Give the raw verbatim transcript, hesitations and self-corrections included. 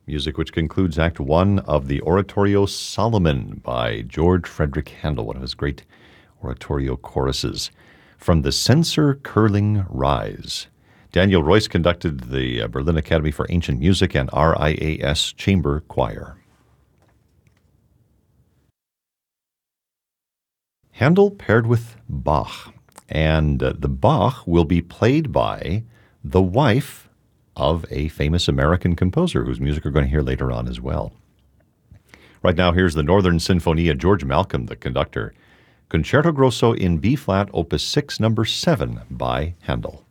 music which concludes Act One of the Oratorio Solomon by George Frederick Handel, one of his great oratorio choruses, from the Censer Curling Rise. Daniel Royce conducted the uh, Berlin Academy for Ancient Music and R I A S Chamber Choir. Handel paired with Bach, and uh, the Bach will be played by the wife of a famous American composer whose music we're going to hear later on as well. Right now, here's the Northern Sinfonia, George Malcolm, the conductor, Concerto Grosso in B-flat, Opus six, number seven by Handel.